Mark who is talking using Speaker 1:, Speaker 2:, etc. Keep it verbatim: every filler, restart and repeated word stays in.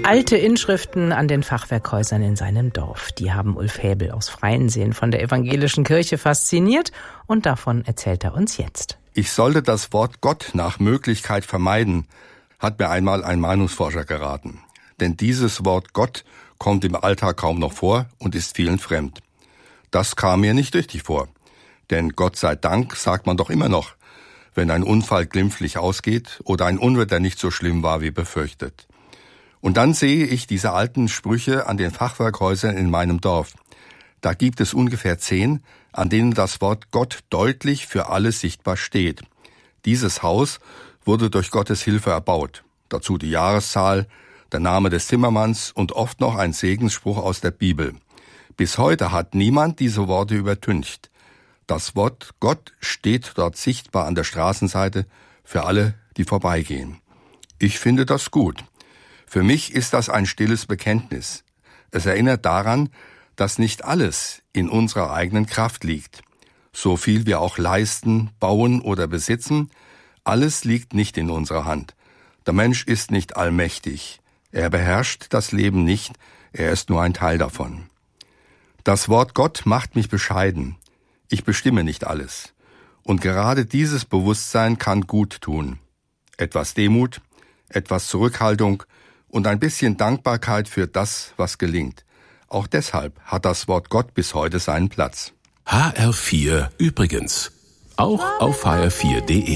Speaker 1: Alte Inschriften an den Fachwerkhäusern in seinem Dorf. Die haben Ulf Häbel aus Freiensee von der evangelischen Kirche fasziniert und davon erzählt er uns jetzt.
Speaker 2: Ich sollte das Wort Gott nach Möglichkeit vermeiden, hat mir einmal ein Meinungsforscher geraten. Denn dieses Wort Gott kommt im Alltag kaum noch vor und ist vielen fremd. Das kam mir nicht richtig vor. Denn Gott sei Dank sagt man doch immer noch, wenn ein Unfall glimpflich ausgeht oder ein Unwetter nicht so schlimm war wie befürchtet. Und dann sehe ich diese alten Sprüche an den Fachwerkhäusern in meinem Dorf. Da gibt es ungefähr zehn, an denen das Wort Gott deutlich für alle sichtbar steht. Dieses Haus wurde durch Gottes Hilfe erbaut. Dazu die Jahreszahl, der Name des Zimmermanns und oft noch ein Segensspruch aus der Bibel. Bis heute hat niemand diese Worte übertüncht. Das Wort Gott steht dort sichtbar an der Straßenseite für alle, die vorbeigehen. Ich finde das gut. Für mich ist das ein stilles Bekenntnis. Es erinnert daran, dass nicht alles in unserer eigenen Kraft liegt. So viel wir auch leisten, bauen oder besitzen, alles liegt nicht in unserer Hand. Der Mensch ist nicht allmächtig. Er beherrscht das Leben nicht, er ist nur ein Teil davon. Das Wort Gott macht mich bescheiden. Ich bestimme nicht alles. Und gerade dieses Bewusstsein kann gut tun. Etwas Demut, etwas Zurückhaltung und ein bisschen Dankbarkeit für das, was gelingt. Auch deshalb hat das Wort Gott bis heute seinen Platz.
Speaker 3: H R vier übrigens. Auch auf H R vier punkt de.